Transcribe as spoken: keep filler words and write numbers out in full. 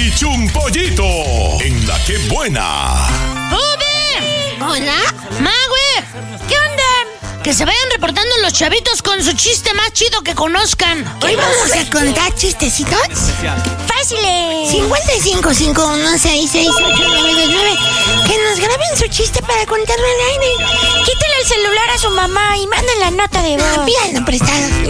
y Chumpollito. En La Que Buena. ¡Bube! ¿Hola? ¡Magüe! ¿Qué onda? Que se vayan reportando los chavitos con su chiste más chido que conozcan. Hoy vamos a contar chistecitos. ¡Fáciles! cincuenta y cinco, cincuenta y uno, sesenta y seis, ochenta y nueve, nueve. Que nos graben su chiste para contarlo al aire. Quítale el celular a su mamá y manden la nota de voz. Pídanlo prestado.